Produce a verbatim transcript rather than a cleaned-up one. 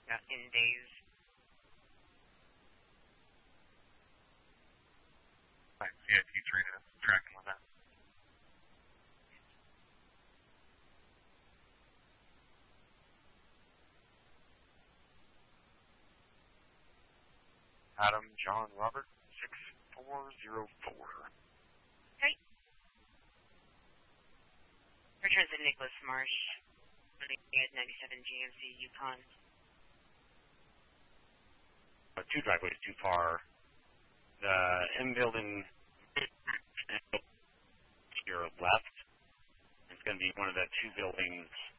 uh, in days. Right. Yeah, T three to tracking with that. Adam John Robert six four zero four. Okay. Returns to Nicholas Marsh. ninety-seven G M C Yukon. Uh, two driveways too far. The M building to your left. It's going to be one of the two buildings